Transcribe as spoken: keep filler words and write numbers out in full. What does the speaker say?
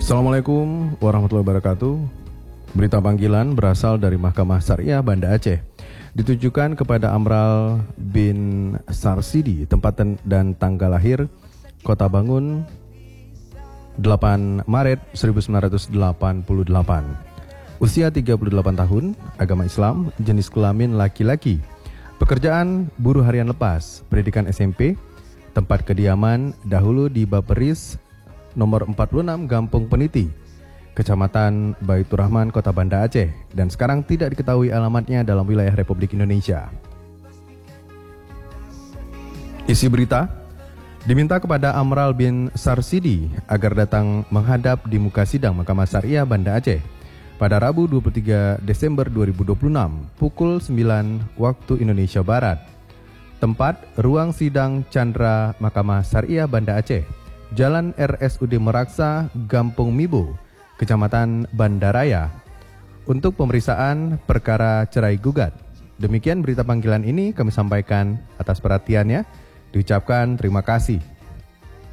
Assalamualaikum warahmatullahi wabarakatuh. Berita panggilan berasal dari Mahkamah Syariah Banda Aceh, ditujukan kepada Amral bin Sarsidi, tempat dan tanggal lahir Kota Bangun delapan Maret seribu sembilan ratus delapan puluh delapan. Usia tiga puluh delapan tahun, agama Islam, jenis kelamin laki-laki, pekerjaan buruh harian lepas, pendidikan S M P, tempat kediaman dahulu di Baperis nomor empat puluh enam Gampung Peniti, Kecamatan Baitur Rahman, Kota Banda Aceh, dan sekarang tidak diketahui alamatnya dalam wilayah Republik Indonesia. Isi berita: diminta kepada Amral bin Sarsidi agar datang menghadap di muka sidang Mahkamah Syariah Banda Aceh pada Rabu dua puluh tiga Desember dua ribu dua puluh enam pukul sembilan waktu Indonesia Barat. Tempat: ruang sidang Chandra Mahkamah Syariah Banda Aceh, Jalan R S U D Meraksa, Gampung Mibo, Kecamatan Bandaraya, untuk pemeriksaan perkara cerai gugat. Demikian berita panggilan ini kami sampaikan. Atas perhatiannya diucapkan terima kasih.